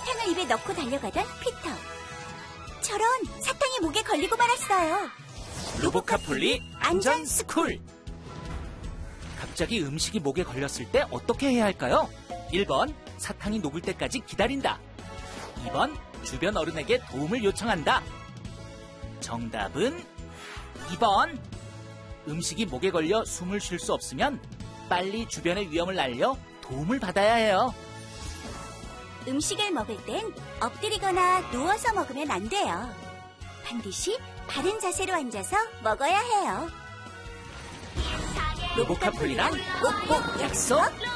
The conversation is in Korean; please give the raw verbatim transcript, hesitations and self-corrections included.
사탕을 입에 넣고 달려가던 피터. 저런, 사탕이 목에 걸리고 말았어요. 로보카폴리 안전 스쿨. 갑자기 음식이 목에 걸렸을 때 어떻게 해야 할까요? 일 번 사탕이 녹을 때까지 기다린다. 이 번 주변 어른에게 도움을 요청한다. 정답은 이 번. 음식이 목에 걸려 숨을 쉴 수 없으면 빨리 주변의 위험을 알려 도움을 받아야 해요. 음식을 먹을 땐 엎드리거나 누워서 먹으면 안 돼요. 반드시 바른 자세로 앉아서 먹어야 해요. 로보카폴리랑 꼭꼭 약속!